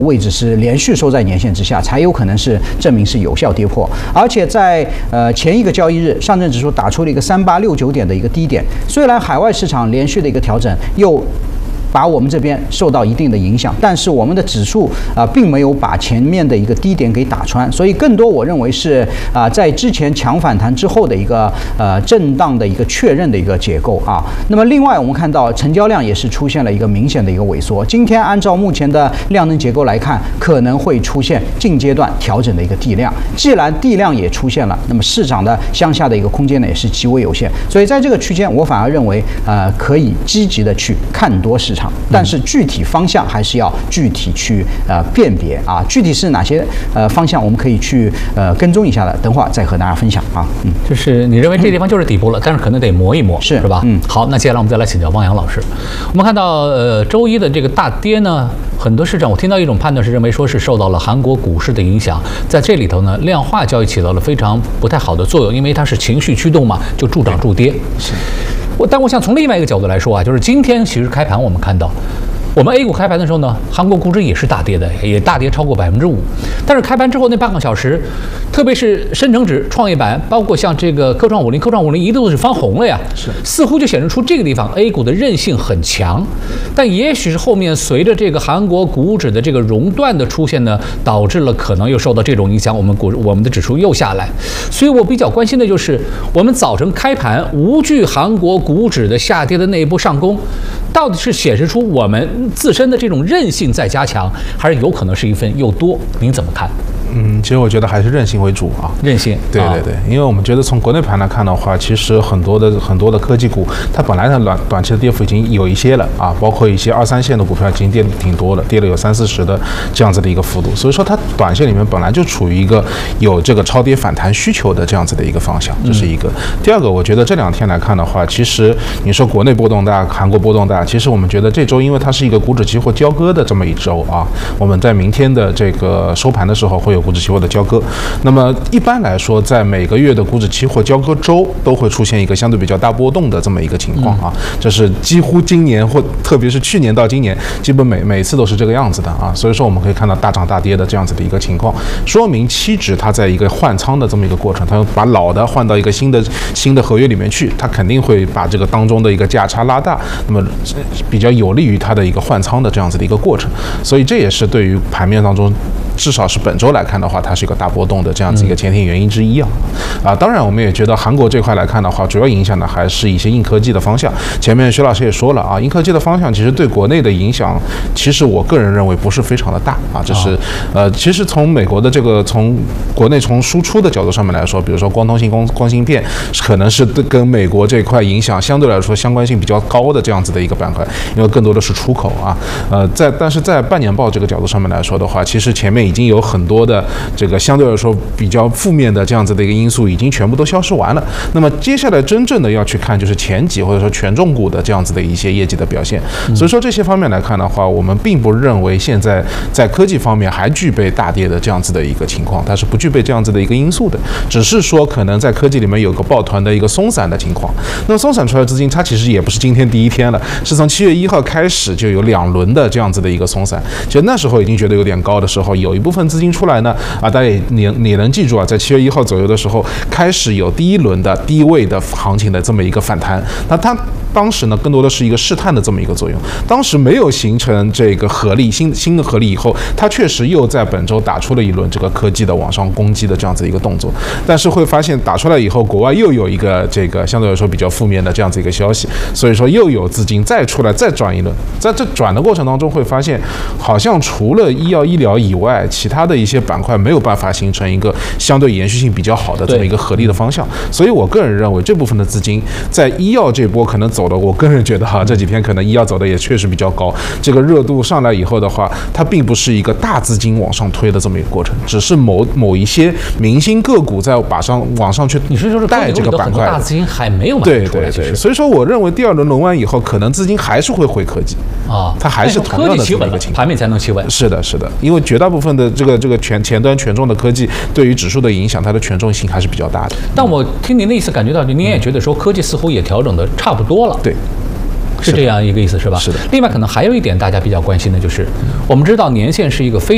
位置是连续收在年线之下，才有可能是证明是有效跌破。而且在前一个交易日，上证指数打出了一个3869点的一个低点，虽然海外市场连续的一个调整又把我们这边受到一定的影响，但是我们的指数并没有把前面的一个低点给打穿，所以更多我认为是在之前强反弹之后的一个震荡的一个确认的一个结构啊。那么另外我们看到成交量也是出现了一个明显的一个萎缩，今天按照目前的量能结构来看，可能会出现近阶段调整的一个地量。既然地量也出现了，那么市场的向下的一个空间呢也是极为有限，所以在这个区间，我反而认为可以积极的去看多市场。但是具体方向还是要具体去辨别啊，具体是哪些方向，我们可以去跟踪一下的，等会儿再和大家分享啊。 就是你认为这地方就是底部了，但是可能得磨一磨，是吧？好，那接下来我们再来请教汪洋老师。我们看到周一的这个大跌呢，很多市场我听到一种判断是认为说是受到了韩国股市的影响，在这里头呢，量化交易起到了非常不太好的作用，因为它是情绪驱动嘛，就助涨助跌。是。但我想从另外一个角度来说啊，就是今天其实开盘我们看到，我们 A 股开盘的时候呢，韩国股指也是大跌的，也大跌超过5%。但是开盘之后那半个小时，特别是深成指、创业板，包括像这个科创50一度是翻红了呀，似乎就显示出这个地方 A 股的韧性很强。但也许是后面随着这个韩国股指的这个熔断的出现呢，导致了可能又受到这种影响，我们的指数又下来。所以我比较关心的就是我们早晨开盘无惧韩国股指的下跌的那一波上攻，到底是显示出我们自身的这种韧性在加强，还是有可能是一份又多？您怎么看？ 其实我觉得还是韧性为主啊。 韧性， 对，因为我们觉得从国内盘来看的话，其实很多的科技股，它本来的短期的跌幅已经有一些了啊，包括一些2、3线的股票已经跌得挺多了，跌了有30%、40%的这样子的一个幅度，所以说它短线里面本来就处于一个有这个超跌反弹需求的这样子的一个方向，这是一个。第二个，我觉得这2天来看的话，其实你说国内波动大，韩国波动大，其实我们觉得这周因为它是一个股指期货交割的这么一周啊，我们在明天的这个收盘的时候会有股指期货的交割。那么一般来说，在每个月的股指期货交割周都会出现一个相对比较大波动的这么一个情况啊，这是几乎今年或特别是去年到今年，基本每次都是这个样子的啊。所以说我们可以看到大涨大跌的这样子的一个情况，说明期指它在一个换仓的这么一个过程，它把老的换到一个新的合约里面去，它肯定会把这个当中的一个价差拉大，那么比较有利于它的一个换仓的这样子的一个过程。所以这也是对于盘面当中，至少是本周来看的话，它是一个大波动的这样子一个前提原因之一啊。当然我们也觉得韩国这块来看的话，主要影响的还是一些硬科技的方向。前面徐老师也说了啊，硬科技的方向其实对国内的影响，其实我个人认为不是非常的大啊。这是其实从美国的这个从国内从输出的角度上面来说，比如说光通信光芯片，可能是跟美国这块影响相对来说相关性比较高的这样子的一个板块，因为更多的是出口啊。但是在半年报这个角度上面来说的话，其实前面已经有很多的这个相对来说比较负面的这样子的一个因素已经全部都消失完了。那么接下来真正的要去看就是前几或者说权重股的这样子的一些业绩的表现。所以说这些方面来看的话，我们并不认为现在在科技方面还具备大跌的这样子的一个情况，它是不具备这样子的一个因素的，只是说可能在科技里面有个抱团的一个松散的情况。那么松散出来的资金，它其实也不是今天第一天了，是从7月1号开始就有2轮的这样子的一个松散。其实那时候已经觉得有点高的时候，有一部分资金出来呢，大家你能记住啊，在7月1号左右的时候，开始有第1轮的低位的行情的这么一个反弹。那它当时呢，更多的是一个试探的这么一个作用。当时没有形成这个合力，新的合力以后，它确实又在本周打出了一轮这个科技的往上攻击的这样子一个动作。但是会发现打出来以后，国外又有一个这个相对来说比较负面的这样子一个消息，所以说又有资金再出来再转一轮。在这转的过程当中，会发现好像除了医疗以外，其他的一些板块没有办法形成一个相对延续性比较好的这么一个合力的方向。所以我个人认为这部分的资金在医药这波可能走的，我个人觉得这几天可能医药走的也确实比较高。这个热度上来以后的话，它并不是一个大资金往上推的这么一个过程，只是某一些明星个股在往上去带这个板块， 大资金还没有买出来。 对，所以说我认为第2轮轮完以后，可能资金还是会回科技啊，它还是同样的这么一个情况， 盘面才能企稳。 是的，因为绝大部分的这个前端权重的科技对于指数的影响，它的权重性还是比较大的。 但我听您的意思感觉到，您也觉得说科技似乎也调整的差不多了。 对。 是这样一个意思，是吧？ 是的。 另外，可能还有一点大家比较关心的就是，我们知道年线是一个非